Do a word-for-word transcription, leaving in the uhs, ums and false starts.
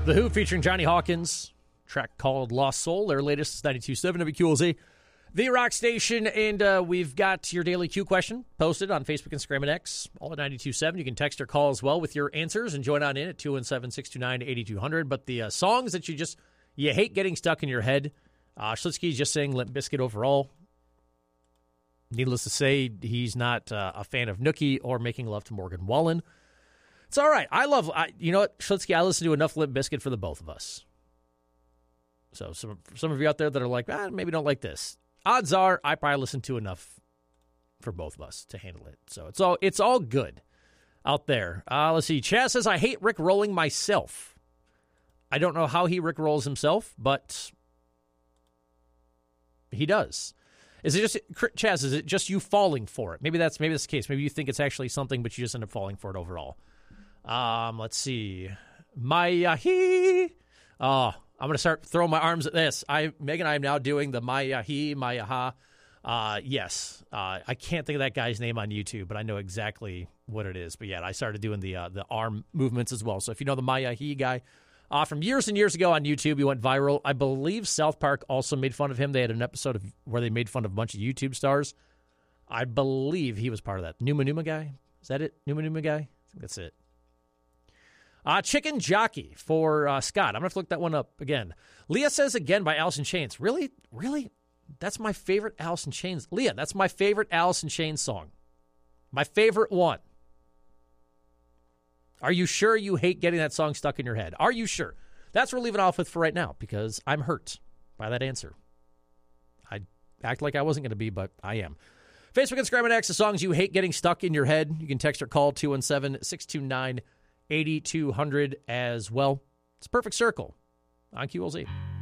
The Who featuring Johnny Hawkins, track called Lost Soul, their latest ninety-two point seven W Q L Z, the rock station, and uh, we've got your daily Q question posted on Facebook, Instagram, and X, all at ninety-two point seven. You can text or call as well with your answers and join on in at two one seven, six two nine, eight two zero zero. But the uh, songs that you just, you hate getting stuck in your head, uh, Schlitzky's just saying Limp Bizkit overall. Needless to say, he's not uh, a fan of Nookie or Making Love to Morgan Wallen. It's all right. I love, I, you know what, Schlitzky, I listen to enough Limp Bizkit for the both of us. So some some of you out there that are like, ah, maybe don't like this. Odds are I probably listen to enough for both of us to handle it. So it's all it's all good out there. Uh, let's see. Chaz says, I hate Rick rolling myself. I don't know how he Rick rolls himself, but he does. Is it just, Chaz, is it just you falling for it? Maybe that's maybe that's the case. Maybe you think it's actually something, but you just end up falling for it overall. Um, let's see. Maya he. Oh, I'm going to start throwing my arms at this. I, Megan, I am now doing the Maya he, Maya ha. Uh, yes. Uh, I can't think of that guy's name on YouTube, but I know exactly what it is. But yeah, I started doing the uh, the arm movements as well. So if you know the Maya he guy uh, from years and years ago on YouTube, he went viral. I believe South Park also made fun of him. They had an episode of where they made fun of a bunch of YouTube stars. I believe he was part of that. Numa Numa guy? Is that it? Numa Numa guy? I think that's it. Uh, Chicken Jockey for uh, Scott. I'm going to have to look that one up again. Leah says again by Alice in Chains. Really? Really? That's my favorite Alice in Chains. Leah, that's my favorite Alice in Chains song. My favorite one. Are you sure you hate getting that song stuck in your head? Are you sure? That's what we're leaving off with for right now because I'm hurt by that answer. I act like I wasn't going to be, but I am. Facebook, Instagram, and X, the songs you hate getting stuck in your head. You can text or call two one seven, six two nine, eight two zero zero as well. It's Perfect Circle on Q L Z.